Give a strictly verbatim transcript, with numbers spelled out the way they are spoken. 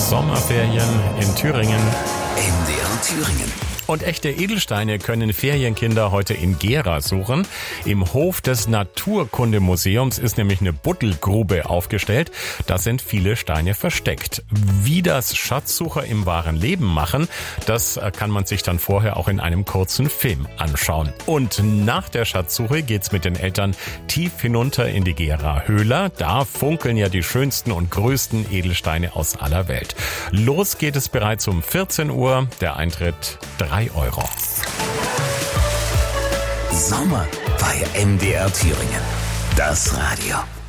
Sommerferien in Thüringen. M D R Thüringen. Und echte Edelsteine können Ferienkinder heute in Gera suchen. Im Hof des Naturkundemuseums ist nämlich eine Buddelgrube aufgestellt. Da sind viele Steine versteckt. Wie das Schatzsucher im wahren Leben machen, das kann man sich dann vorher auch in einem kurzen Film anschauen. Und nach der Schatzsuche geht's mit den Eltern tief hinunter in die Gera-Höhler. Da funkeln ja die schönsten und größten Edelsteine aus aller Welt. Los geht es bereits um vierzehn Uhr. Der Eintritt drei Euro. Sommer bei M D R Thüringen. Das Radio.